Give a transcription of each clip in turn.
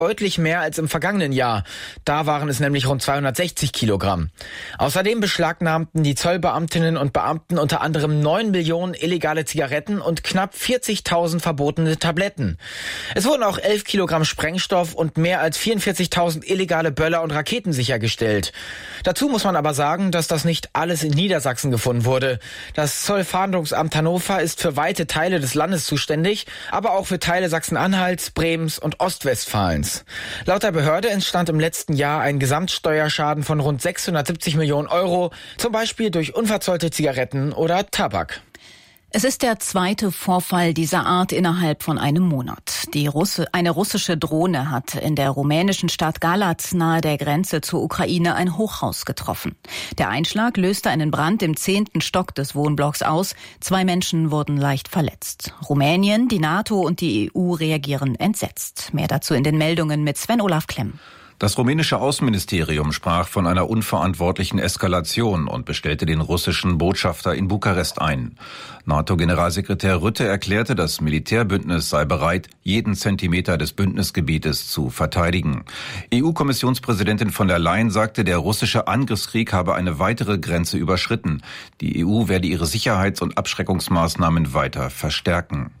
deutlich mehr als im vergangenen Jahr. Da waren es nämlich rund 260 Kilogramm. Außerdem beschlagnahmten die Zollbeamtinnen und Beamten unter anderem 9 Millionen illegale Zigaretten und knapp 40.000 verbotene Tabletten. Es wurden auch 11 Kilogramm Sprengstoff und mehr als 44.000 illegale Böller und Raketen sichergestellt. Dazu muss man aber sagen, dass das nicht alles in Niedersachsen gefunden wurde. Das Zollfahndungsamt Hannover ist für weite Teile des Landes zuständig, aber auch für Teile Sachsen-Anhalts, Bremens und Ostwestfalens. Laut der Behörde entstand im letzten Jahr ein Gesamtsteuerschaden von rund 670 Millionen Euro, zum Beispiel durch unverzollte Zigaretten oder Tabak. Es ist der zweite Vorfall dieser Art innerhalb von einem Monat. Eine russische Drohne hat in der rumänischen Stadt Galați nahe der Grenze zur Ukraine ein Hochhaus getroffen. Der Einschlag löste einen Brand im 10. Stock des Wohnblocks aus. 2 Menschen wurden leicht verletzt. Rumänien, die NATO und die EU reagieren entsetzt. Mehr dazu in den Meldungen mit Sven-Olaf Klemm. Das rumänische Außenministerium sprach von einer unverantwortlichen Eskalation und bestellte den russischen Botschafter in Bukarest ein. NATO-Generalsekretär Rutte erklärte, das Militärbündnis sei bereit, jeden Zentimeter des Bündnisgebietes zu verteidigen. EU-Kommissionspräsidentin von der Leyen sagte, der russische Angriffskrieg habe eine weitere Grenze überschritten. Die EU werde ihre Sicherheits- und Abschreckungsmaßnahmen weiter verstärken.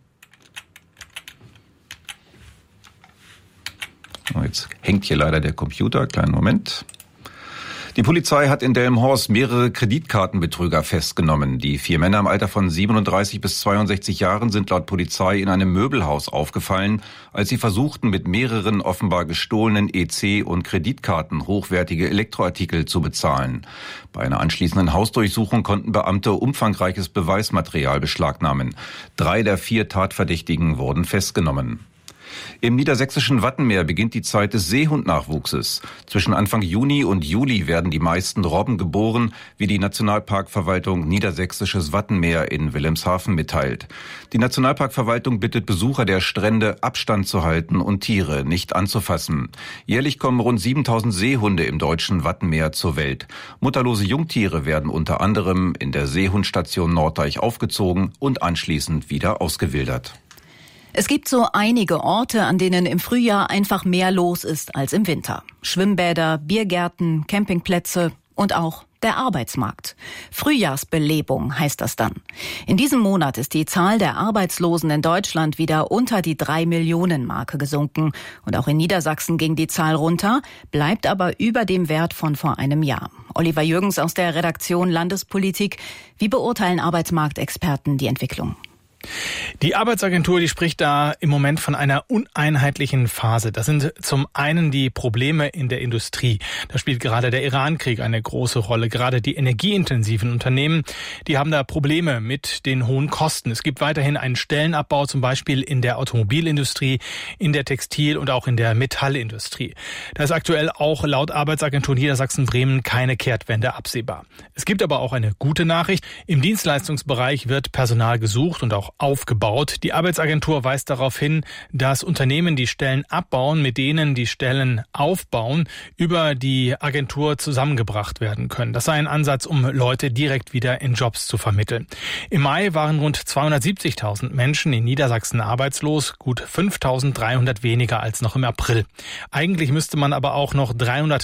Jetzt hängt hier leider der Computer. Kleinen Moment. Die Polizei hat in Delmenhorst mehrere Kreditkartenbetrüger festgenommen. Die 4 Männer im Alter von 37 bis 62 Jahren sind laut Polizei in einem Möbelhaus aufgefallen, als sie versuchten, mit mehreren offenbar gestohlenen EC- und Kreditkarten hochwertige Elektroartikel zu bezahlen. Bei einer anschließenden Hausdurchsuchung konnten Beamte umfangreiches Beweismaterial beschlagnahmen. 3 der 4 Tatverdächtigen wurden festgenommen. Im niedersächsischen Wattenmeer beginnt die Zeit des Seehundnachwuchses. Zwischen Anfang Juni und Juli werden die meisten Robben geboren, wie die Nationalparkverwaltung Niedersächsisches Wattenmeer in Wilhelmshaven mitteilt. Die Nationalparkverwaltung bittet Besucher der Strände, Abstand zu halten und Tiere nicht anzufassen. Jährlich kommen rund 7.000 Seehunde im deutschen Wattenmeer zur Welt. Mutterlose Jungtiere werden unter anderem in der Seehundstation Norddeich aufgezogen und anschließend wieder ausgewildert. Es gibt so einige Orte, an denen im Frühjahr einfach mehr los ist als im Winter. Schwimmbäder, Biergärten, Campingplätze und auch der Arbeitsmarkt. Frühjahrsbelebung heißt das dann. In diesem Monat ist die Zahl der Arbeitslosen in Deutschland wieder unter die 3-Millionen-Marke gesunken. Und auch in Niedersachsen ging die Zahl runter, bleibt aber über dem Wert von vor einem Jahr. Oliver Jürgens aus der Redaktion Landespolitik. Wie beurteilen Arbeitsmarktexperten die Entwicklung? Die Arbeitsagentur, die spricht da im Moment von einer uneinheitlichen Phase. Das sind zum einen die Probleme in der Industrie. Da spielt gerade der Iran-Krieg eine große Rolle. Gerade die energieintensiven Unternehmen, die haben da Probleme mit den hohen Kosten. Es gibt weiterhin einen Stellenabbau, zum Beispiel in der Automobilindustrie, in der Textil- und auch in der Metallindustrie. Da ist aktuell auch laut Arbeitsagentur Niedersachsen-Bremen keine Kehrtwende absehbar. Es gibt aber auch eine gute Nachricht. Im Dienstleistungsbereich wird Personal gesucht und auch aufgebaut. Die Arbeitsagentur weist darauf hin, dass Unternehmen, die Stellen abbauen, mit denen die Stellen aufbauen, über die Agentur zusammengebracht werden können. Das sei ein Ansatz, um Leute direkt wieder in Jobs zu vermitteln. Im Mai waren rund 270.000 Menschen in Niedersachsen arbeitslos, gut 5.300 weniger als noch im April. Eigentlich müsste man aber auch noch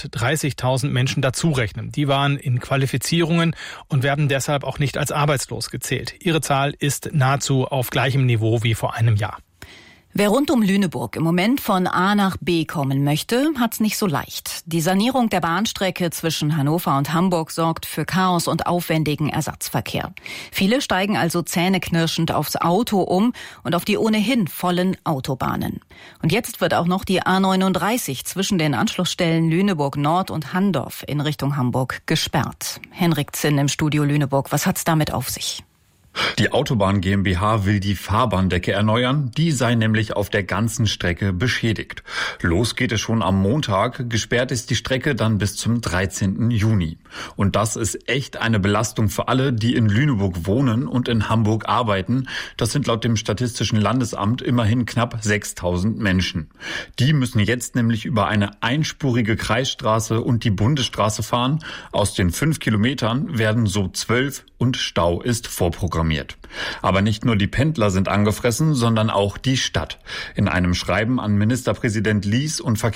330.000 Menschen dazurechnen. Die waren in Qualifizierungen und werden deshalb auch nicht als arbeitslos gezählt. Ihre Zahl ist nahezu auf gleichem Niveau wie vor einem Jahr. Wer rund um Lüneburg im Moment von A nach B kommen möchte, hat's nicht so leicht. Die Sanierung der Bahnstrecke zwischen Hannover und Hamburg sorgt für Chaos und aufwendigen Ersatzverkehr. Viele steigen also zähneknirschend aufs Auto um und auf die ohnehin vollen Autobahnen. Und jetzt wird auch noch die A39 zwischen den Anschlussstellen Lüneburg Nord und Handorf in Richtung Hamburg gesperrt. Henrik Zinn im Studio Lüneburg, was hat's damit auf sich? Die Autobahn GmbH will die Fahrbahndecke erneuern. Die sei nämlich auf der ganzen Strecke beschädigt. Los geht es schon am Montag. Gesperrt ist die Strecke dann bis zum 13. Juni. Und das ist echt eine Belastung für alle, die in Lüneburg wohnen und in Hamburg arbeiten. Das sind laut dem Statistischen Landesamt immerhin knapp 6.000 Menschen. Die müssen jetzt nämlich über eine einspurige Kreisstraße und die Bundesstraße fahren. Aus den 5 Kilometern werden so 12 und Stau ist vorprogrammiert. Aber nicht nur die Pendler sind angefressen, sondern auch die Stadt. In einem Schreiben an Ministerpräsident Lies und